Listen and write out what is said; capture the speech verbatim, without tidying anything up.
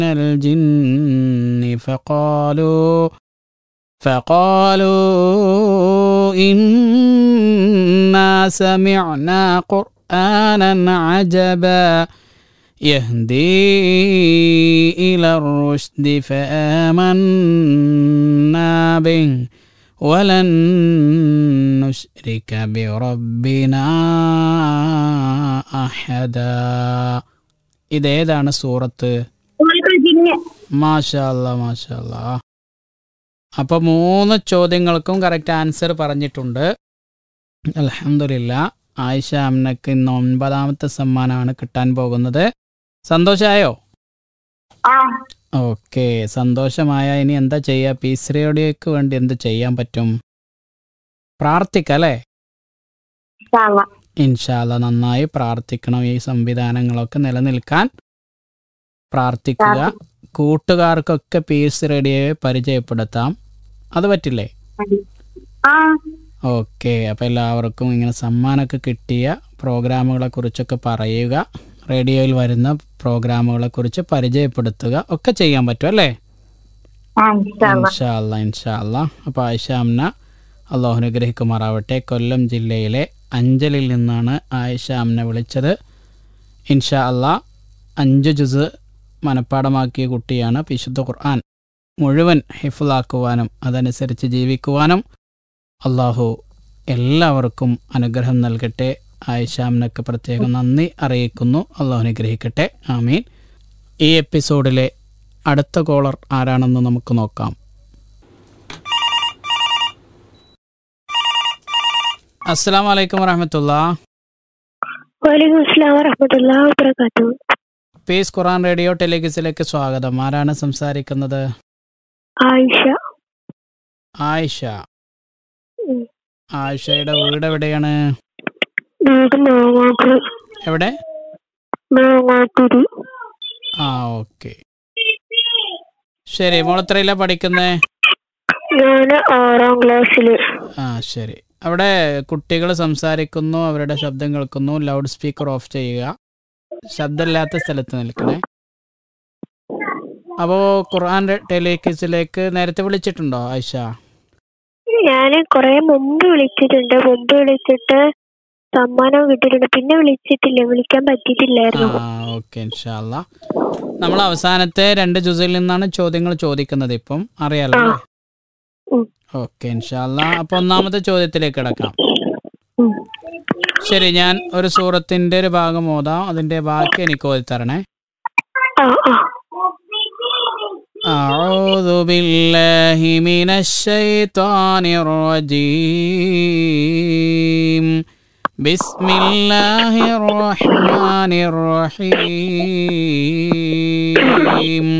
الجن فقالوا فقالوا إنا سمعنا قرآنا عجبا يهدي إلى الرشد فآمنا به ولن نشرك بربنا أحدا. ഇതേതാണ് സൂറത്ത്? മാഷാ അല്ലാ മാഷാ അല്ലാ. അപ്പോൾ മൂന്ന് ചോദ്യങ്ങൾക്കും കറക്റ്റ് ആൻസർ പറഞ്ഞിട്ടുണ്ട്. അൽഹംദുലില്ലാ. ആയിഷ അമ്നക്ക് ഇന്ന് ഒൻപതാമത്തെ സമ്മാനമാണ് കിട്ടാൻ പോകുന്നത്. സന്തോഷമായോ? ഓക്കെ, സന്തോഷമായ ഇനി എന്താ ചെയ്യുക? പീസ് റേഡിയോയ്ക്ക് വേണ്ടി എന്ത് ചെയ്യാൻ പറ്റും? പ്രാർത്ഥിക്കാം അല്ലേ? ഇൻഷാ അല്ലാ നന്നായി പ്രാർത്ഥിക്കണം. ഈ സംവിധാനങ്ങളൊക്കെ നിലനിൽക്കാൻ പ്രാർത്ഥിക്കുക. കൂട്ടുകാർക്കൊക്കെ പീസ് റേഡിയോയെ പരിചയപ്പെടുത്താം. അത് പറ്റില്ലേ? ഓക്കെ, അപ്പോൾ എല്ലാവർക്കും ഇങ്ങനെ സമ്മാനമൊക്കെ കിട്ടിയ പ്രോഗ്രാമുകളെ കുറിച്ചൊക്കെ പറയുക, റേഡിയോയിൽ വരുന്ന പ്രോഗ്രാമുകളെ കുറിച്ച് പരിചയപ്പെടുത്തുക ഒക്കെ ചെയ്യാൻ പറ്റും അല്ലേ? ഇൻഷാ അല്ലാ ഇൻഷാ അല്ലാ. അപ്പോൾ ആയിഷ അമ്ന അള്ളാഹു അനുഗ്രഹിക്കുമാറാവട്ടെ. കൊല്ലം ജില്ലയിലെ അഞ്ചലിൽ നിന്നാണ് ആയിഷ അമ്ന വിളിച്ചത്. ഇൻഷാ അല്ലാ അഞ്ച് ജുസ് മനഃപ്പാടമാക്കിയ കുട്ടിയാണ്. വിശുദ്ധ ഖുർആൻ മുഴുവൻ ഹിഫ്ളാക്കുവാനും അതനുസരിച്ച് ജീവിക്കുവാനും അള്ളാഹു എല്ലാവർക്കും അനുഗ്രഹം നൽകട്ടെ. ആയിഷാമിനൊക്കെ പ്രത്യേകം നന്ദി അറിയിക്കുന്നു. അള്ളാഹു അനുഗ്രഹിക്കട്ടെ. ആമീൻ. ഈ എപ്പിസോഡിലെ അടുത്ത കോളർ ആരാണെന്ന് നമുക്ക് നോക്കാം. അസ്സലാമു അലൈക്കും വറഹ്മത്തുള്ളാഹി. വഅലൈക്കും അസ്സലാം വറഹ്മത്തുള്ളാഹി വബറകാതുഹു. പീസ് ഖുർആൻ റേഡിയോ ടെലിഗസിലേക്ക് സ്വാഗതം. ആരാണ് സംസാരിക്കുന്നത്? ആയിഷ. ആയിഷ. ആയിഷയുടെ വീട് എവിടെയാണ്? എവിടെ? ആ ഓക്കെ, ശരി. മോളെത്രയിലാ പഠിക്കുന്നേ? ആറാം ക്ലാസ്സില്. ആ ശരി. അവിടെ കുട്ടികൾ സംസാരിക്കുന്നു, അവരുടെ ശബ്ദം കേൾക്കുന്നു. ലൗഡ് സ്പീക്കർ ഓഫ് ചെയ്യുക. ശബ്ദമില്ലാത്ത സ്ഥലത്ത് നിൽക്കണേ. അപ്പോ ഖുർആൻ ടെലിക്വിസിലേക്ക് നേരത്തെ വിളിച്ചിട്ടുണ്ടോ ആയിഷ? ഞാന് കൊറേ മുമ്പ് വിളിച്ചിട്ടുണ്ട്. മുമ്പ് വിളിച്ചിട്ട് സമ്മാനം കിട്ടിയിട്ടുണ്ട്. പിന്നെ വിളിച്ചിട്ടില്ല, വിളിക്കാൻ പറ്റിയിട്ടില്ലായിരുന്നു. ആ ഓക്കെ, ഇൻഷാ അല്ലാ. നമ്മൾ അവസാനത്തെ രണ്ട് ജുസിൽ നിന്നാണ് ചോദ്യങ്ങൾ ചോദിക്കുന്നത്. ഇപ്പം അറിയാലോ അല്ലേ? ഓക്കെ, ഇൻഷാ അല്ലാ. അപ്പൊ ഒന്നാമത്തെ ചോദ്യത്തിലേക്ക് കിടക്കാം. ശരി, ഞാൻ ഒരു സൂറത്തിന്റെ ഒരു ഭാഗം ഓതാം, അതിന്റെ ബാക്കി എനിക്ക് ഓതി തരണേ. أعوذ بالله من الشيطان الرجيم بسم الله الرحمن الرحيم